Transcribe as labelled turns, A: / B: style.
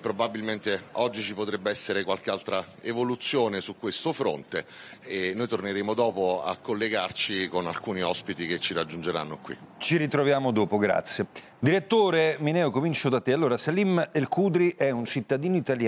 A: probabilmente oggi ci potrebbe essere qualche altra evoluzione su questo fronte e noi torneremo dopo a collegarci con alcuni ospiti che ci raggiungeranno qui.
B: Ci ritroviamo dopo, grazie. Direttore Mineo, comincio da te. Allora, Salim El Khudri è un cittadino italiano